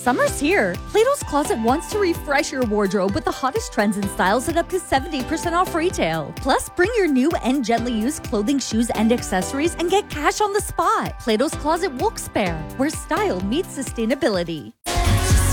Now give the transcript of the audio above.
Summer's here. Plato's Closet wants to refresh your wardrobe with the hottest trends and styles at up to 70% off retail. Plus, bring your new and gently used clothing, shoes, and accessories and get cash on the spot. Plato's Closet Wilkes-Barre, where style meets sustainability.